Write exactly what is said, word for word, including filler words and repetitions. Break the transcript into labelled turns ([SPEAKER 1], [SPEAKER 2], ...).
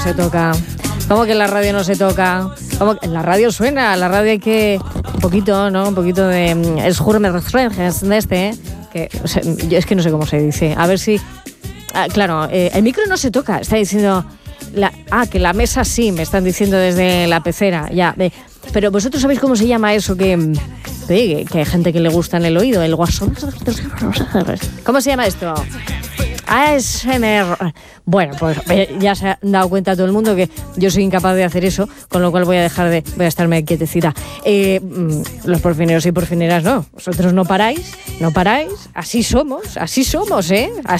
[SPEAKER 1] Se toca. ¿Cómo que en la radio no se toca? ¿Cómo que en la radio suena? La radio hay que... Un poquito, ¿no? Un poquito de... Es de este, ¿eh? Que, o sea, yo es que no sé cómo se dice. A ver si... Ah, claro, eh, el micro no se toca. Está diciendo... La, ah, que la mesa sí, me están diciendo desde la pecera. Ya, eh, pero vosotros sabéis cómo se llama eso que... Que, que hay gente que le gusta en el oído. El guasón... ¿Cómo se llama esto? A S M R. Bueno, pues ya se ha dado cuenta todo el mundo que yo soy incapaz de hacer eso, con lo cual voy a dejar de, voy a estarme quietecita. Eh, los porfineros y porfineras no, vosotros no paráis, no paráis, así somos, así somos, ¿eh? Así